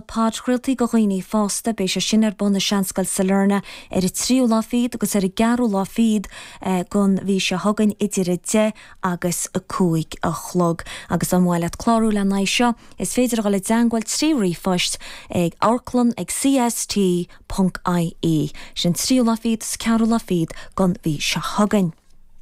pádchriltaí go ghaoine fásta bé sé sin ar buna seanscail sa lorna ar i tríú lá fíd agus ar i garú lá fíd gon bhí se hagann idir i 10 agus a 5 a chlog. Agus an mhaile chlárú le naid seo is féidir go le deangáil tríí fáist ag Orclan ag cst.ie. Sin tríú lá fíd s carú lá fíd gon bhí se hagann.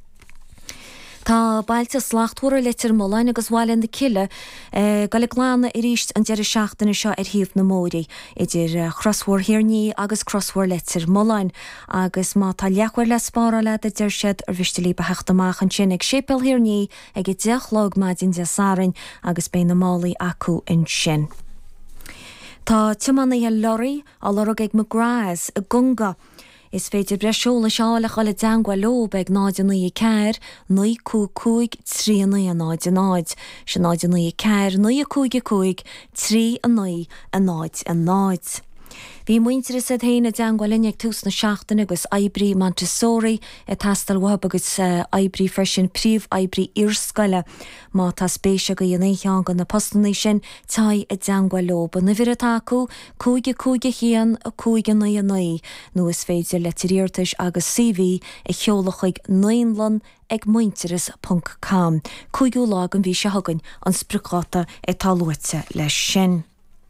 Tá bailte slachtúra litir moláin agus bháilin de ciile go le glána i ríist an deir seachtainna seo ar híomh na mórí idir crosshúir hiarní agus crosshúir litir moláin agus má tá leachhair le spára le a deir siad ar bhistilí ba heachtamach an sin ag sépil hiarní ag i 10 log maidin de sárain agus bé na málaí acu in sin. Tá timanna he lorí á lorug ag McGraths a gunga. Is féidir breisiúla seála chola deangáil lob ag 9 ceir, 9 cúig, 3 9 9. Se 9 ceir, 9 cúig, 3 9 9. Bhí muintir is a théine deangáil ag tús na seachtainna agus aibrí Montessori a tastal wahab agus aibrí freisin príomh aibrí irscaile má tá spéise go dhéanaán go na postanna sin tá a deangáil lob. Na bhír atá acu cúige chéan a 9 9 nó is féidir letíríirtais agus CV i cheolachaig 9 ag muinteris.com. Cúigú lá an bhí se hagann an spruáta i talúite leis sin.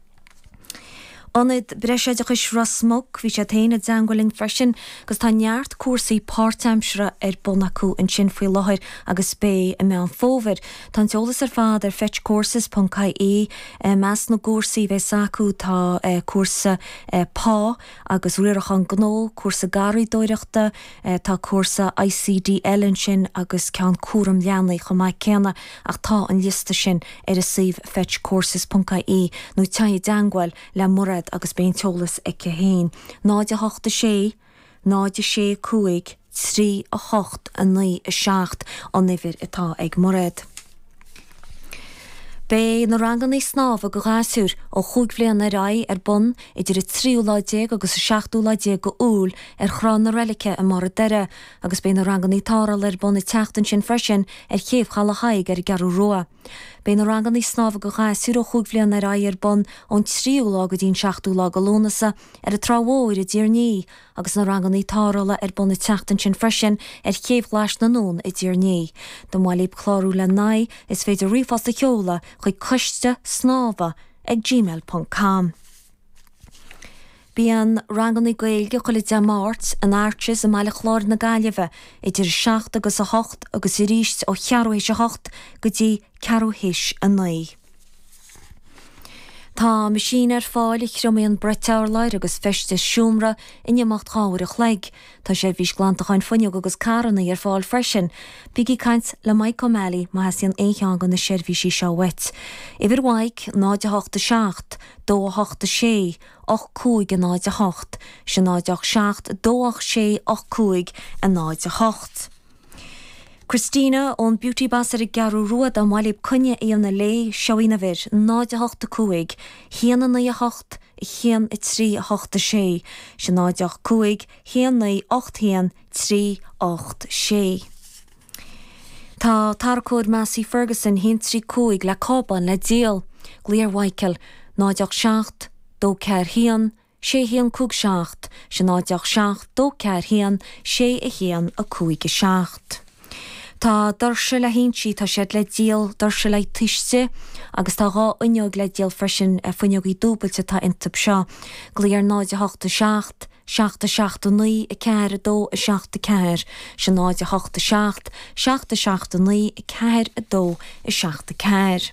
Onid breisiad chus rasmog hí sé taine deangáilin freisin gus tá neart cuasaí part-timesre ar bunaú an sin faoi láthir agus bé i meán fómhar. Tá teolalas ar fád ar fetchcourses.ie meas na gúsaí bheith sacú tá cuasa pá agus riarach an gnó, cuasa garí dóireachta, tá cuasa ICDL an sin agus cean cuaram leannaí go maiid céanna ach tá an lista sin ar a sih fetchcourses.ie nó tá deangáil le murad agus béon teolalas ag céhéin. 9 8 sé, 9 sé cúig, 3 8 9 7 an nifir atá ag murad. Bé na ranganí snáfa go gáisiúr ó chuig bblion na rá ar bun idir i 3 agus 6 go úl ar chrán na relice a mar deire agus bé na ranganí táral ar bun i teachtain sin freisin ar chéobh chala haig ar garú roa. Bé na ranganí snáfa go gáisiúr ó chuig bblion na rá ar bun ón 3 go dín 6 go lónasa ar a tráhóir i ddíorní agus na ranganí tárala ar bun i teachtain sin freisin ar chéobh leis na nún i ddíorní. Do máilíb chlárú le naid is féidir riomhas a cheola chuig cuiste snáfa ag gmail.com. Bí an ranganí gaeilge chuile de máirt an airtis a meile chlár na Gaillimhe idir 7 agus 8 agus i ríist ó 8 go dtí 9. Tá maisín ar fáil i chromaíon breteir leir agus feiste siúmra inneamacht cháir a chleig. Tá sé bhís glantachain funeog agus caranna ar fáil freisin. Bígí caint le maid comelí má hasíon écheangan na seirbhísí seo wet. Idir waig 9 8 7, 2 8 sé, 8 cúig a 9 8, se 9 7, 2 8 sé, 8 cúig a 9 8. Christina ón Beauty Basar i garú ruad an mhailib cunne íon na lé seoína bhir 9 8 cúig, chéan 9 8, chéan 3 8 sé, se 9 cúig, chéan 9 8 chéan 3 8 sé. Tá tarcód Massey Ferguson hén 3 cúig le cában le díal, Gléir Weichel 9 7, 2 ceir chéan, sé chéan cúig 7, se 9 7, 2 ceir chéan, sé a chéan a cúig 7. Tá dorse le hintí tá siad le díal dorse le tuiste agus tá gá uneog le díal freisin a funeog í dúbailte tá intab seo. Gléir 9 8 7, 7 7 9 a ceir a 2 a 7 ceir, se 9 8 7, 7 7 9 a ceir a 2 a 7 ceir.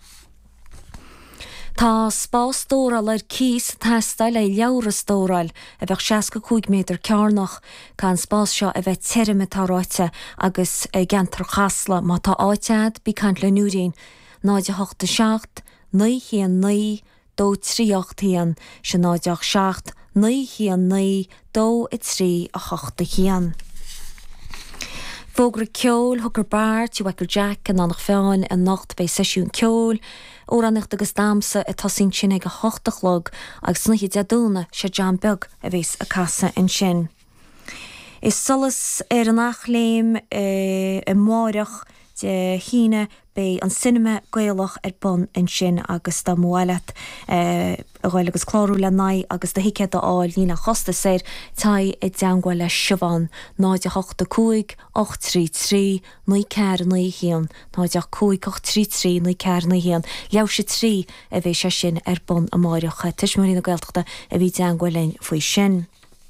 Tá spás tóral ar cís testail é leabhar tóral a bheith 65 métar cearnach can spás seo a bheith teirime táráite agus gentar chasla má tá áitead bí cant le nuúrín 9 8 7, 9 chéan 9, 2 3 8 chéan, se 9 7, 9 chéan 9, 2 3 8 chéan. Fógra ceol, thugur bar, Michael Jack an annach feáin a nacht bei seisiún ceol, ó annacht agus dámsa a tasín sin ag a 8 log agus snuchi deadúna sé John Bug a bhés a casa in sin. Is solas ar an achléim i máireach de híine bé an cinema gaolach bon in sin agus tá mualat a gáil agus chlárú le naid agus de hiice áil lína chosta séir tá I deangáil le siobhan 985 833 9 hían 985 833 9 hían leabh sé trí a bheith sé sin bon amáireacha tuismarí na gailteachta a bhí deangáilin faoi sin.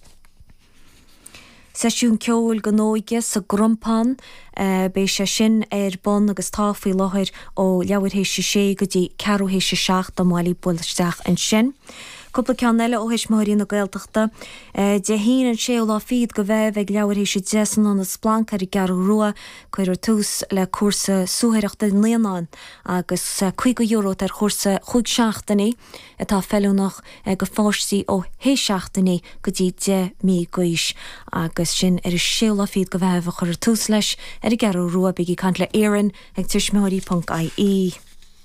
Sesiún ceol go nóige sa grompan bé sé sin bon agus táfaí láthir ó leabharthééis sé go dtí cearúhééis sé 6 málaí builteach an sin. Cúpla cean eile ó héismóirí na gailteachta de hín an séol á fiad go bheith ag leabharthééis sé deasan an splancar I garú rua chuir tús le cuasa súthaireachta líonán agus €5 ar chósa chuig seachtaí atá fellúnach go fáistí ó hééis seachtaí go dtí 10,000 gois agus sin ar séol á fiad go bheith chuir tús leis ar I garú rua bigí cant le éireann ag tuismóirí.ie.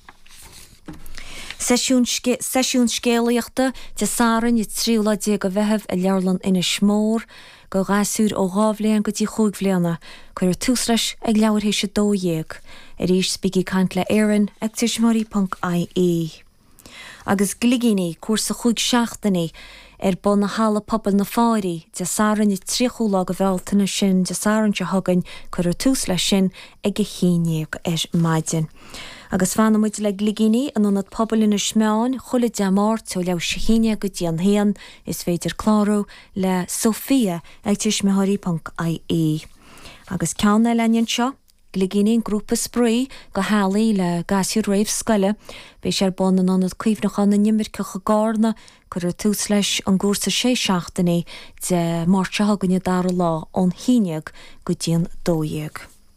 Sesiún scéalaíochta de Saran I tríúla go bheitheh a leabharlann ina smór go ghasúr ó ghábhléan go dtí chuig bhléanna chuir tús leis ag leabharthééis sé 2 ríis bigí cant le éireann ag tuismóirí.ie. Agus gligíní cuasa chuig seachtaí bon na hála pobl na fáirí de Saran I tríúla go bhhealtainna sin de Saran se thugann chuir tús leis sin ag go chéineag maidin. Agus fanna muid le gligíní an anad pobl ina smeáin chula deamát tú leabh sichéine go dtí an héan is féidir chlárú le Sofia ag tuismóirí.ie. Agus ceann le leinn seo gligíní grúpa sprí go hálaí le gasú réimh scoile bé sé bon an anad cuimhnachán na nimmirce go gána chuir tús leis an gúsa sé seachtaí de máirte haganne dar lá ón híineag go dtíon 2.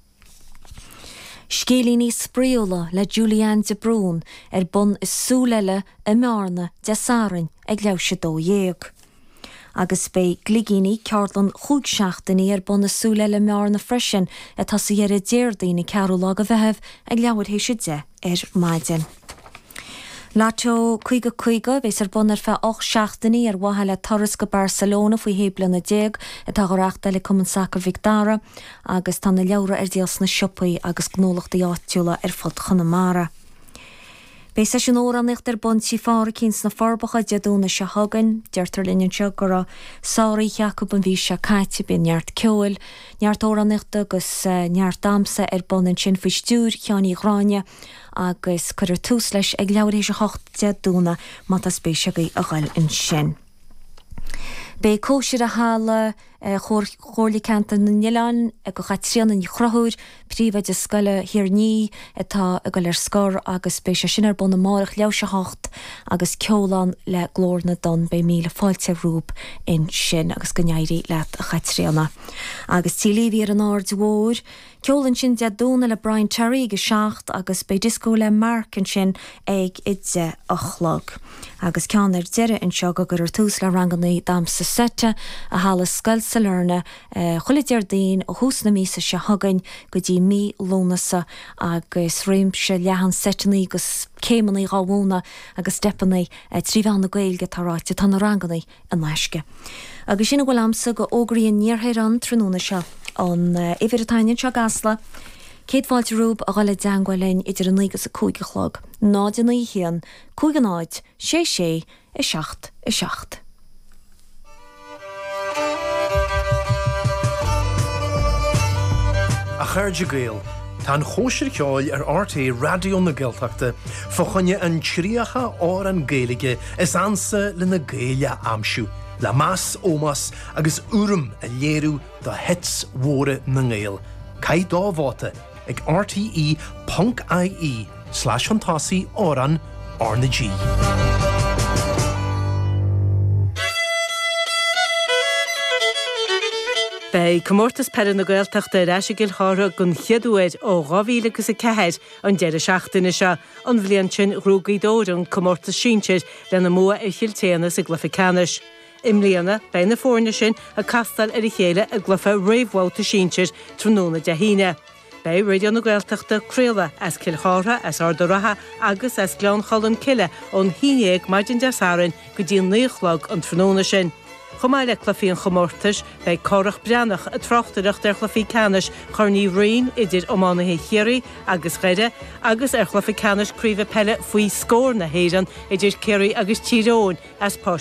Scélíní spríola le Julianne de Brún bon is súleile I mearna de Saran ag leabh sé 2. Agus bé gligíní ceartlan chuig seachtaí bon is súleile mearna freisin atá sa dhéar déirdaoine cearúla go bheitheh ag leabharthééis sé 10 maidin. Láteo chuige bhés bon ar fe 8 seachtaí ar wathe le Torres go Barcelona faoi héblan na 10 atá go reachta le Cumann Sacr Victara agus tá na leabhra ar díals na siopaí agus gnólachta áitiúla ar fud Chonamara. Bé sé sin óraníocht bon tí fára cíns na forbacha deadúna se hagan, deirtar linnean seo go Sáirí Jacob an bhí se caiite bí neart ceil, neart óraníocht agus neart damsa bon an sin faoi stúr cheannaí ghráine agus chuir tús leis ag leabharthééis 8 deadúna matas bé se go a ghail in sin. Bé cóisiir a hála chórlaí canta na Nílan go chatrian in chrothúr príomh de scoile hiarní atá a go ar scór agus bé sé sin bon na márach leabh se 8 agus ceolán le glórna don bé míle fáilte rúb in sin agus go neirí leat a chatrianna. Agus tílíhí ar an áard mhór, ceolann sin deadúna le Brian Terry go 7 agus bé disco le Mark an sin ag idse 8. Agus ceann ar deire in seo go gur tús le rangannaí damsa 7 a hála scoil sa lorna chula deardaoin ó hús na mísa se hagann go dtí mí lónasa agus réimse lehan setanaí agus céimanaí gáhúna agus depannaí tríomh na gailge táráte tá na rangannaí an leisce. Agus sinna bhfuil amsa go ógraíon níorthair an tróna seo an éhirtáin seo gasla céadháilte rúb a gáile deangáilin idir an 9 a 5 náid na hían 5 náid 6 7. A chuirde gael, tá an chóisiir ceáil ar RTA radio na Gaeltachta fochanne an tríocha áir an Gaelige is ansa le na Gaeile amsú, le más ómas agus úrum a léirú do hits mhóra na Gael. Cai dá bháta ag rte.ie/antásaí áran Arna G. Bei comórtas peran na Gaeltachta Rasigil Chara gon cheadúid ó 2004 an deire seachtaine se an bhliain sin rúgaidóir an comórtas síntir le na mua ar chiiltéana sa glufacanis. Imlíana bei na fórne sin a castal ar chéile a glufa réomhháta síntir tróna de híine. Bei radio na Gaeltachta créala as Kilchara as Ardoratha agus as Glean Cholan Kille ón híineag maidin de Saran go dtí 9 an tróna sin. Chomáile chlufií an chomórtas bei córach breannach a trochtadach der chlufií canis chorní rion idir ómánathe chéirí agus réide agus chlufií canis críomh pelle faoi scór na héan idir céirí agus tíróin as